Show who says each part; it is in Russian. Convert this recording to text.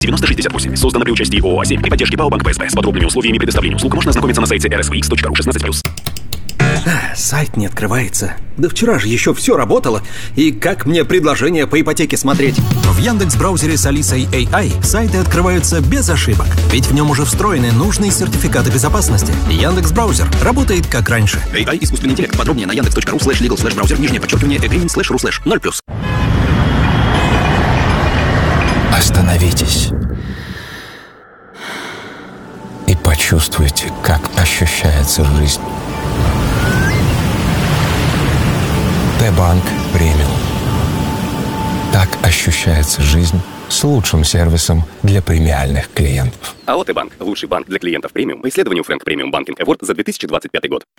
Speaker 1: 9068. Создано при участии ООО «А7» при поддержке ПАО «Банк ПСБ». С подробными условиями предоставления услуг можно ознакомиться на сайте rsvx.ru 16+.
Speaker 2: Сайт не открывается. Да вчера же еще все работало. И как мне предложение по ипотеке смотреть?
Speaker 3: В Яндекс.Браузере с Алисой AI сайты открываются без ошибок. Ведь в нем уже встроены нужные сертификаты безопасности. Яндекс.Браузер работает как раньше.
Speaker 1: AI – искусственный интеллект. Подробнее на yandex.ru/legal/браузер, _agreement/0+.
Speaker 4: Остановитесь и почувствуйте, как ощущается жизнь. Т-банк премиум. Так ощущается жизнь с лучшим сервисом для премиальных клиентов.
Speaker 1: АО «Т-банк» – лучший банк для клиентов премиум по исследованию Frank Premium Banking Award за 2025 год.